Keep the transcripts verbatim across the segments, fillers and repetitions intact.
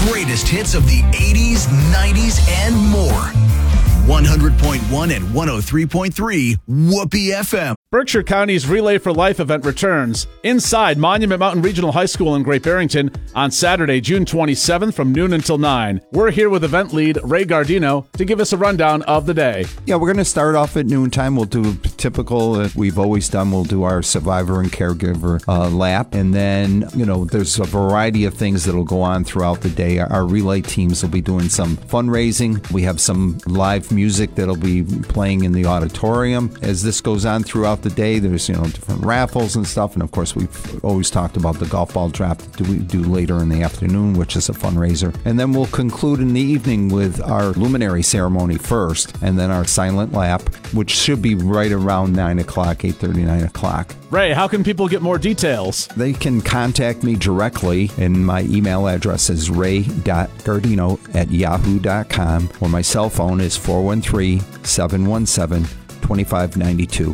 greatest hits of the eighties, nineties, and more. one hundred point one and one oh three point three Whoopee F M. Berkshire County's Relay for Life event returns inside Monument Mountain Regional High School in Great Barrington on Saturday, June twenty-seventh from noon until nine. We're here with event lead Ray Gardino to give us a rundown of the day. Yeah, we're going to start off at noontime. We'll do typical that we've always done. We'll do our survivor and caregiver uh, lap. And then, you know, there's a variety of things that'll go on throughout the day. Our relay teams will be doing some fundraising. We have some live music that'll be playing in the auditorium. As this goes on throughout the day, there's, you know, different raffles and stuff. And of course, we've always talked about the golf ball draft that we do later in the afternoon, which is a fundraiser. And then we'll conclude in the evening with our luminary ceremony first, and then our silent lap, which should be right around nine o'clock, eight thirty, nine o'clock. Ray, how can people get more details? They can contact me directly, and my email address is ray dot gardino at yahoo dot com, or my cell phone is four one three, seven one seven, two five nine two.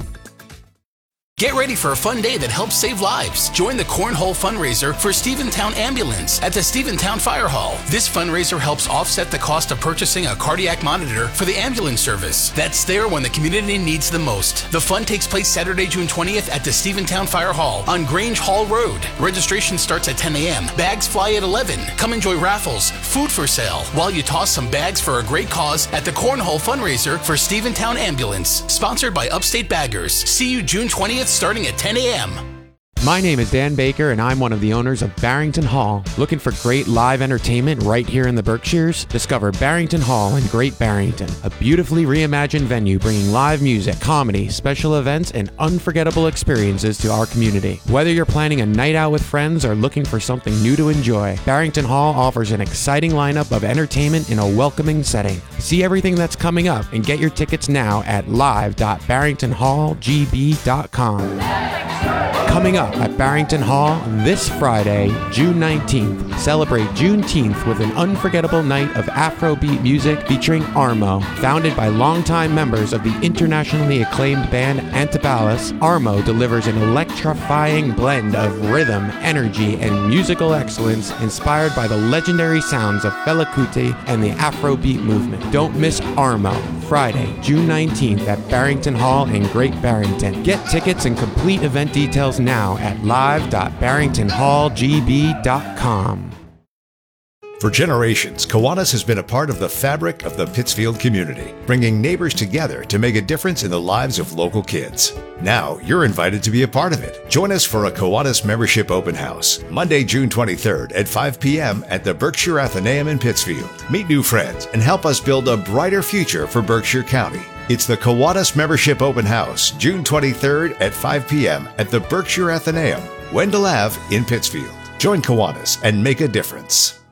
Get ready for a fun day that helps save lives. Join the Cornhole fundraiser for Stephentown Ambulance at the Stephentown Fire Hall. This fundraiser helps offset the cost of purchasing a cardiac monitor for the ambulance service that's there when the community needs the most. The fun takes place Saturday, June twentieth at the Stephentown Fire Hall on Grange Hall Road. Registration starts at ten a.m. Bags fly at eleven. Come enjoy raffles, food for sale, while you toss some bags for a great cause at the Cornhole fundraiser for Stephentown Ambulance. Sponsored by Upstate Baggers. See you June twentieth starting at ten a.m. My name is Dan Baker, and I'm one of the owners of Barrington Hall. Looking for great live entertainment right here in the Berkshires? Discover Barrington Hall in Great Barrington, a beautifully reimagined venue bringing live music, comedy, special events, and unforgettable experiences to our community. Whether you're planning a night out with friends or looking for something new to enjoy, Barrington Hall offers an exciting lineup of entertainment in a welcoming setting. See everything that's coming up and get your tickets now at live dot barrington hall g b dot com. Coming up at Barrington Hall this Friday, June nineteenth, celebrate Juneteenth with an unforgettable night of Afrobeat music featuring Armo. Founded by longtime members of the internationally acclaimed band Antibalas, Armo delivers an electrifying blend of rhythm, energy, and musical excellence inspired by the legendary sounds of Fela Kuti and the Afrobeat movement. Don't miss Armo, Friday, June nineteenth at Barrington Hall in Great Barrington. Get tickets and complete event details now at live dot barrington hall g b dot com. For generations, Kiwanis has been a part of the fabric of the Pittsfield community, bringing neighbors together to make a difference in the lives of local kids. Now, you're invited to be a part of it. Join us for a Kiwanis membership open house, Monday, June twenty-third at five p.m. at the Berkshire Athenaeum in Pittsfield. Meet new friends and help us build a brighter future for Berkshire County. It's the Kiwanis Membership Open House, June twenty-third at five p.m. at the Berkshire Athenaeum, Wendell Avenue in Pittsfield. Join Kiwanis and make a difference.